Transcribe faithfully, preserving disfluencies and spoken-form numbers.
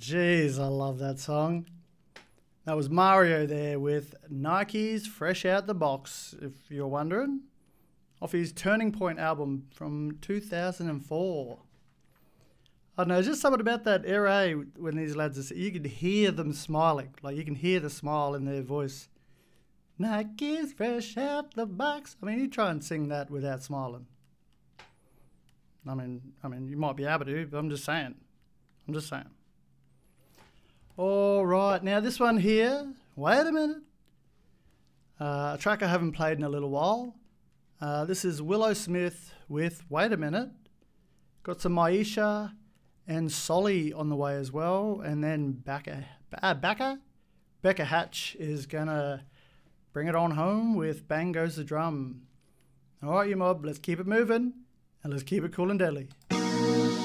Jeez, I love that song. That was Mario there with Nike's Fresh Out the Box, if you're wondering. Off his Turning Point album from two thousand four. I don't know, just something about that era when these lads, are, you could hear them smiling. Like, you can hear the smile in their voice. Nike's Fresh Out the Box. I mean, you try and sing that without smiling. I mean, I mean, you might be able to, but I'm just saying. I'm just saying. All right, now this one here, wait a minute. Uh, a track I haven't played in a little while. Uh, this is Willow Smith with Wait a Minute. Got some Maisha and Solly on the way as well. And then Becca, uh, Becca? Becca Hatch is going to bring it on home with Bang Goes the Drum. All right, you mob, let's keep it moving and let's keep it cool and deadly.